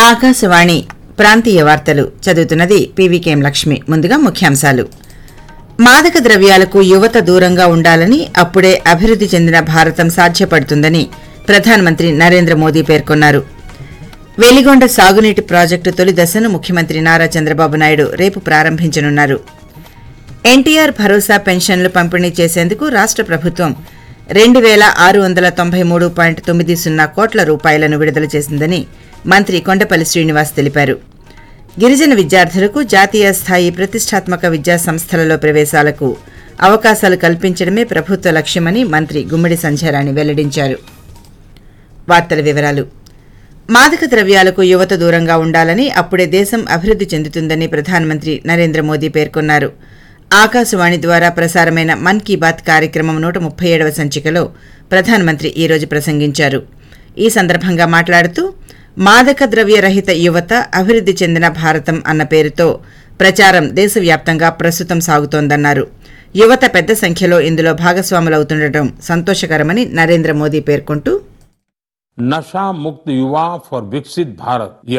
ఆకాశవాణి ప్రాంతీయ వార్తలు చదువుతున్నది పీవీకేఎం లక్ష్మి. ముందుగా ముఖ్యాంశాలు. మాదక ద్రవ్యాలకు యువత దూరంగా ఉండాలని, అప్పుడే అభివృద్ది చెందిన భారతం సాధ్యపడుతుందని ప్రధానమంత్రి నరేంద్ర మోదీ పేర్కొన్నారు. వెలిగొండ సాగునీటి ప్రాజెక్టు తొలి దశను ముఖ్యమంత్రి నారా చంద్రబాబు నాయుడు రేపు ప్రారంభించనున్నారు. ఎన్టీఆర్ భరోసా పెన్షన్లు పంపిణీ చేసేందుకు రాష్ట ప్రభుత్వం 2,693.90 కోట్ల రూపాయలను విడుదల చేసిందని మంత్రి కొండపల్లి శ్రీనివాస్ తెలిపారు. గిరిజన విద్యార్థులకు జాతీయ స్థాయి ప్రతిష్టాత్మక విద్యా సంస్థలలో ప్రవేశాలకు అవకాశాలు కల్పించడమే ప్రభుత్వ లక్ష్యమని మంత్రి గుమ్మడి సంధ్యారాణి వెల్లడించారు. వార్తల వివరాలు. మాదక ద్రవ్యాలకు యువత దూరంగా ఉండాలని, అప్పుడే దేశం అభివృద్ది చెందుతుందని ప్రధానమంత్రి నరేంద్ర మోదీ పేర్కొన్నారు. ఆకాశవాణి ద్వారా ప్రసారమైన మన్ కీ బాత్ కార్యక్రమం 137వ సంచికలో ప్రధానమంత్రి ఈరోజు ప్రసంగించారు. ఈ సందర్భంగా మాట్లాడుతూ, మాదక ద్రవ్య రహిత యువత అభివృద్ది చెందిన భారతం అన్న పేరుతో ప్రచారం దేశవ్యాప్తంగా ప్రస్తుతం సాగుతోందన్నారు. యువత పెద్ద సంఖ్యలో ఇందులో భాగస్వాములవుతుండటం సంతోషకరమని నరేంద్ర మోదీ పేర్కొంటూ, नशा मुक्त युवा फॉर विकसित भारत ये